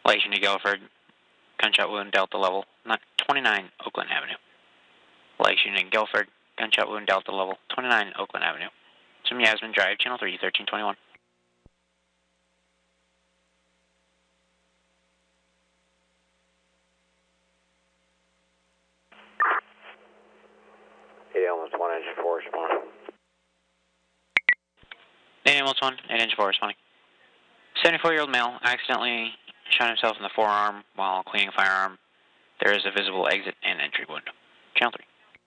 Relation to Guilford, gunshot wound, Delta level, 29 Oakland Avenue. Relation to Guilford, gunshot wound, Delta level, 29 Oakland Avenue. Some Yasmin Drive, channel 3, 1321. Almost 1 engine 4 responding. 8 1, 8 engine 4 responding. 74-year-old male accidentally shot himself in the forearm while cleaning a firearm. There is a visible exit and entry wound. Channel 3.